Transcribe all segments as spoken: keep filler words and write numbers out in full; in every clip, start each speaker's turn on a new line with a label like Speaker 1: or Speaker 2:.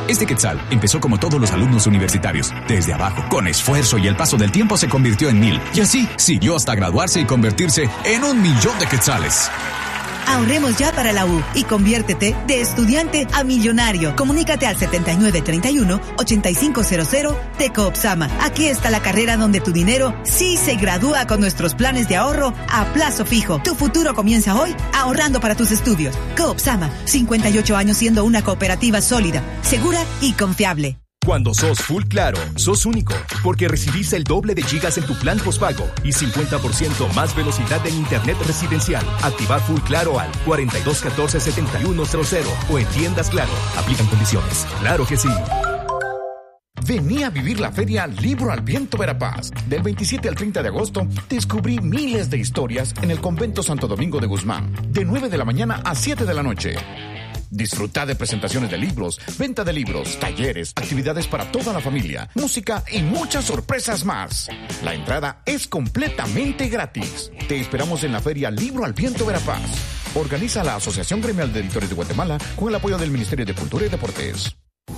Speaker 1: Este quetzal empezó como todos los alumnos universitarios, desde abajo, con esfuerzo, y el paso del tiempo se convirtió en mil. Y así siguió hasta graduarse y convertirse en un millón de quetzales.
Speaker 2: Ahorremos ya para la U y conviértete de estudiante a millonario. Comunícate al setenta y nueve treinta y uno, ochenta y cinco cero cero de Coopsama. Aquí está la carrera donde tu dinero sí se gradúa con nuestros planes de ahorro a plazo fijo. Tu futuro comienza hoy ahorrando para tus estudios. Coopsama, cincuenta y ocho años siendo una cooperativa sólida, segura y confiable.
Speaker 3: Cuando sos Full Claro, sos único, porque recibís el doble de gigas en tu plan postpago y cincuenta por ciento más velocidad en internet residencial. Activar Full Claro al cuarenta y dos catorce setenta y uno cero cero o en tiendas Claro. Aplican condiciones. ¡Claro que sí!
Speaker 4: Vení a vivir la feria Libro al Viento Verapaz. Del veintisiete al treinta de agosto, descubrí miles de historias en el Convento Santo Domingo de Guzmán, de nueve de la mañana a siete de la noche. Disfruta de presentaciones de libros, venta de libros, talleres, actividades para toda la familia, música y muchas sorpresas más. La entrada es completamente gratis. Te esperamos en la feria Libro al Viento Verapaz. Organiza la Asociación Gremial de Editores de Guatemala con el apoyo del Ministerio de Cultura y Deportes.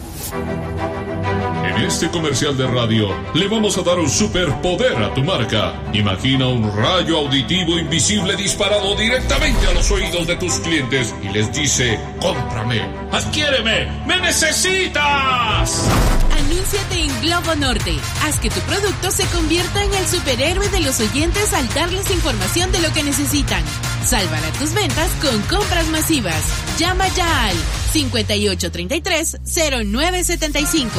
Speaker 5: En este comercial de radio le vamos a dar un superpoder a tu marca. Imagina un rayo auditivo invisible disparado directamente a los oídos de tus clientes y les dice: cómprame, adquiéreme, me necesitas.
Speaker 6: Anúnciate en Globo Norte. Haz que tu producto se convierta en el superhéroe de los oyentes al darles información de lo que necesitan. Salvará tus ventas con compras masivas. Llama ya al cincuenta y ocho treinta y tres cero nueve setenta y cinco.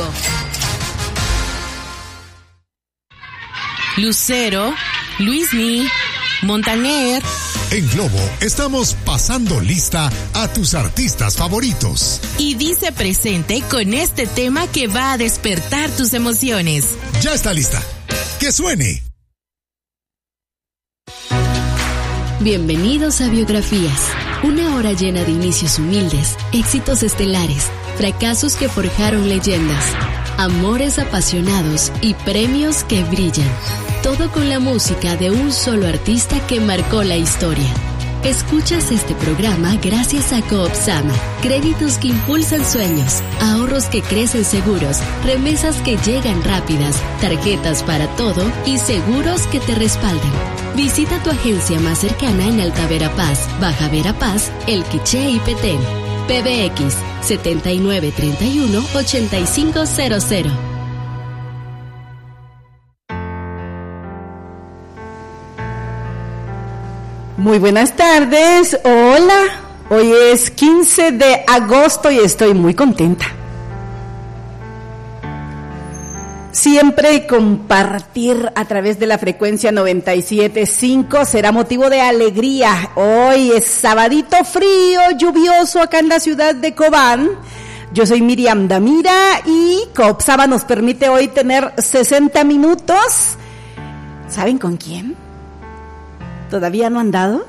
Speaker 6: Lucero, Luismi, Montaner.
Speaker 7: En Globo estamos pasando lista a tus artistas favoritos.
Speaker 6: Y dice presente con este tema que va a despertar tus emociones.
Speaker 7: Ya está lista. ¡Que suene!
Speaker 8: Bienvenidos a Biografías. Una hora llena de inicios humildes, éxitos estelares, fracasos que forjaron leyendas, amores apasionados y premios que brillan. Todo con la música de un solo artista que marcó la historia. Escuchas este programa gracias a Coopsama. Créditos que impulsan sueños, ahorros que crecen seguros, remesas que llegan rápidas, tarjetas para todo y seguros que te respaldan. Visita tu agencia más cercana en Alta Verapaz, Baja Verapaz, El Quiché y Petén. P B X setenta y nueve treinta y uno ochenta y cinco cero cero.
Speaker 9: Muy buenas tardes, hola, hoy es quince de agosto y estoy muy contenta. Siempre compartir a través de la frecuencia noventa y siete punto cinco será motivo de alegría. Hoy es sabadito frío, lluvioso acá en la ciudad de Cobán. Yo soy Miriam Damira y Coopsama nos permite hoy tener sesenta minutos. ¿Saben con quién? ¿Todavía no han dado?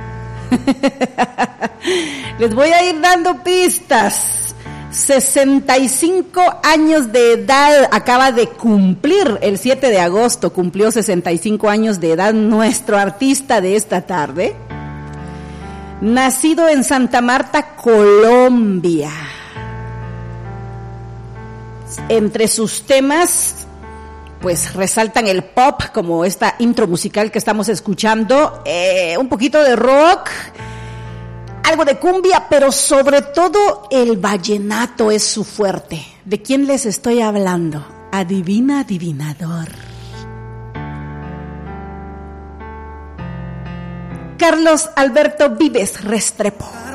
Speaker 9: Les voy a ir dando pistas. sesenta y cinco años de edad acaba de cumplir, el siete de agosto cumplió sesenta y cinco años de edad nuestro artista de esta tarde. Nacido en Santa Marta, Colombia. Entre sus temas pues resaltan el pop, como esta intro musical que estamos escuchando, eh, un poquito de rock, algo de cumbia, pero sobre todo el vallenato es su fuerte. ¿De quién les estoy hablando? Adivina, adivinador. Carlos Alberto Vives Restrepo.